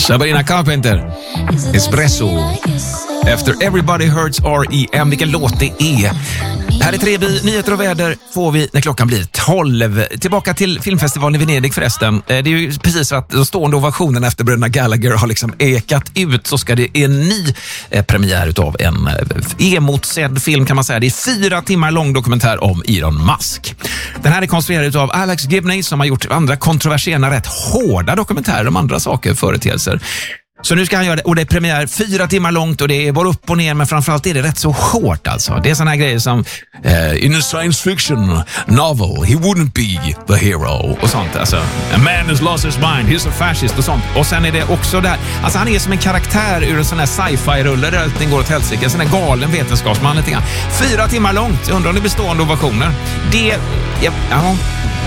Sabrina Carpenter, Espresso. Efter Everybody Hurts R.E.M. Vilken låt det är. Här är 3B, nyheter och väder får vi när klockan blir 12. Tillbaka till filmfestivalen i Venedig förresten. Det är ju precis så att de stående ovationerna efter bröderna Gallagher har liksom ekat ut, så ska det en ny premiär utav en emotsedd film kan man säga. Det är 4 timmar lång dokumentär om Elon Musk. Den här är konstruerad av Alex Gibney som har gjort andra kontroversiella, rätt hårda dokumentärer om andra saker, företeelser. Så nu ska han göra det, och det är premiär 4 timmar långt och det är bara upp och ner, men framförallt är det rätt så hårt alltså. Det är såna här grejer som in a science fiction novel, he wouldn't be the hero och sånt alltså. A man has lost his mind, he's a fascist och sånt. Och sen är det också där, alltså han är som en karaktär ur en sån här sci-fi-rulle där allting går åt helsike, en sån här galen vetenskapsman lite grann. 4 timmar långt, jag undrar om det blir stående ovationer. Det, ja,